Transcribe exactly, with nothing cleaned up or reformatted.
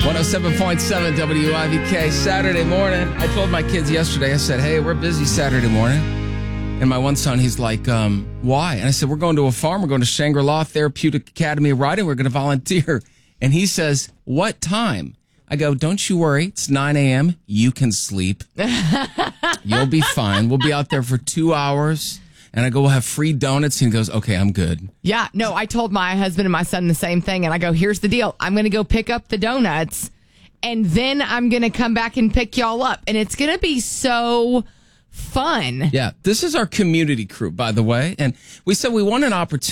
one oh seven point seven W I V K, Saturday morning. I told my kids yesterday, I said, hey, we're busy Saturday morning. And my one son, he's like, um, why? And I said, we're going to a farm. We're going to Shangri-La Therapeutic Academy of Riding. We're going to volunteer. And he says, what time? I go, don't you worry. It's nine a.m. You can sleep. You'll be fine. We'll be out there for two hours. And I go, we'll have free donuts. And he goes, okay, I'm good. Yeah, no, I told my husband and my son the same thing. And I go, here's the deal. I'm going to go pick up the donuts. And then I'm going to come back and pick y'all up. And it's going to be so fun. Yeah, this is our community crew, by the way. And we said we want an opportunity.